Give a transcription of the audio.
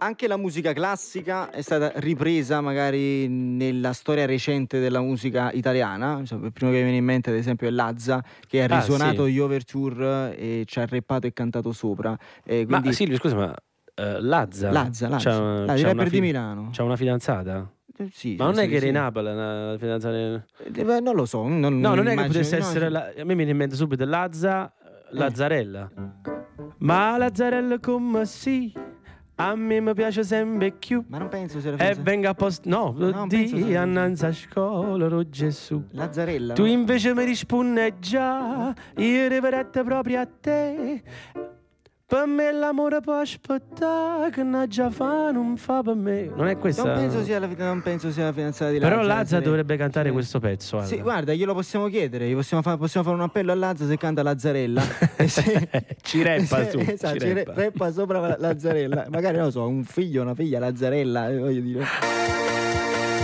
anche la musica classica è stata ripresa magari nella storia recente della musica italiana. Insomma, il primo che mi viene in mente ad esempio è Lazza, che ha risuonato gli Overture e ci ha rappato e cantato sopra. Quindi... Ma Silvio, scusa, ma Lazza di rapper di Milano. C'ha una fidanzata? Sì, ma non è che era sì. in Napoli una fidanzata? Non lo so. Non è che potesse essere. A me mi viene in mente subito Lazzarella. Ma Lazzarella come sì, a me mi piace sempre più. Ma non penso sia la fidanzata. E venga a posto. No, di annanzi a scuola, Gesù. Lazzarella. Tu invece mi rispondi già, io riverette proprio a te. Per me l'amore può aspettare, che non già fa, non fa per me. Non è questa? Non penso sia la fidanzata di Lazza. Però Lazza dovrebbe cantare questo pezzo. Sì, guarda, glielo possiamo chiedere. Possiamo fare un appello a Lazza se canta Lazzarella. Ci rappa su. Esatto, ci rappa sopra Lazzarella. Magari non lo so, un figlio, una figlia Lazzarella, voglio dire.